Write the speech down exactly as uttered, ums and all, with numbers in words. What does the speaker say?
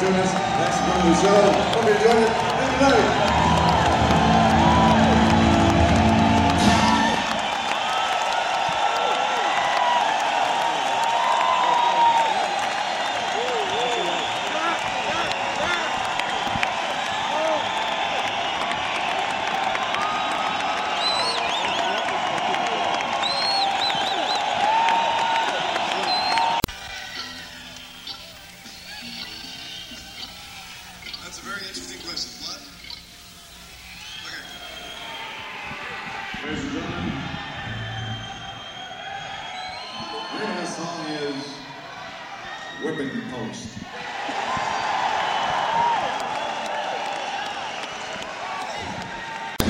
join us. That's the end of the show. Hope you enjoyed it. Have a good night. That's a very interesting question. What? Okay. Ladies and gentlemen, the name of this song is Whipping Post.